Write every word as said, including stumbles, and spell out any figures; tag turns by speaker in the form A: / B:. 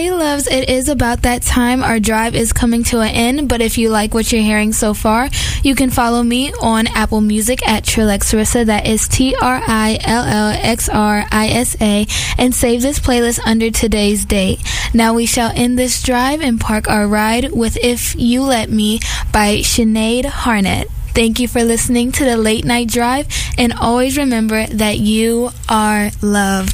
A: Hey loves, it is about that time. Our drive is coming to an end, but if you like what you're hearing so far, you can follow me on Apple Music at Trillexrissa, that is T R I L L X R I S A, and save this playlist under today's date. Now we shall end this drive and park our ride with If You Let Me by Sinead Harnett. Thank you for listening to the Late Night Drive, and always remember that you are loved.